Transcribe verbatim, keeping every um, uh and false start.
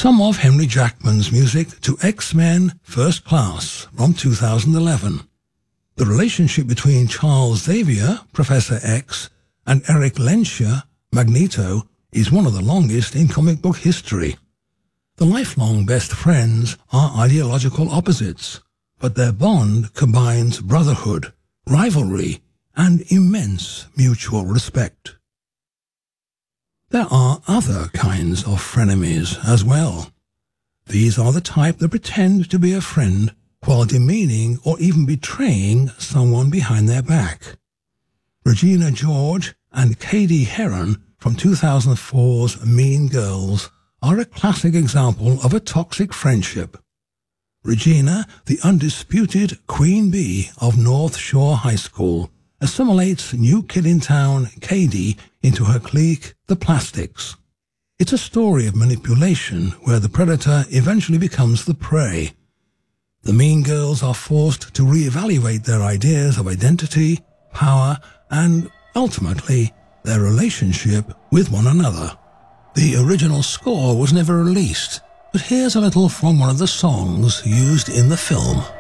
some of Henry Jackman's music to X-Men First Class from two thousand eleven. The relationship between Charles Xavier, Professor X, and Eric Lenscher, Magneto, is one of the longest in comic book history. The lifelong best friends are ideological opposites, but their bond combines brotherhood, rivalry, and immense mutual respect. There are other kinds of frenemies as well. These are the type that pretend to be a friend while demeaning or even betraying someone behind their back. Regina George and Cady Heron from two thousand four's Mean Girls are a classic example of a toxic friendship. Regina, the undisputed queen bee of North Shore High School, assimilates new kid in town Cady into her clique, the Plastics. It's a story of manipulation where the predator eventually becomes the prey. The Mean Girls are forced to reevaluate their ideas of identity, power, and, ultimately, their relationship with one another. The original score was never released, but here's a little from one of the songs used in the film.